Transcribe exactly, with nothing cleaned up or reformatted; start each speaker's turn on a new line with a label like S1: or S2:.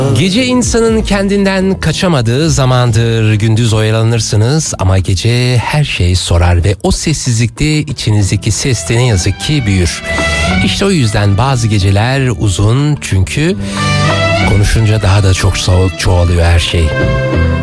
S1: Gece insanın kendinden kaçamadığı zamandır. Gündüz oyalanırsınız ama gece her şey sorar ve o sessizlikte içinizdeki ses de ne yazık ki büyür. İşte o yüzden bazı geceler uzun, çünkü konuşunca daha da çok çoğalıyor her şey.